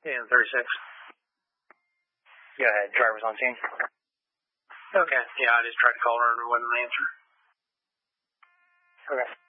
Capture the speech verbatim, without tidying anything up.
Yeah, thirty-six. Go ahead. Driver's on scene. Okay. Yeah, I just tried to call her and it wasn't an answer. Okay.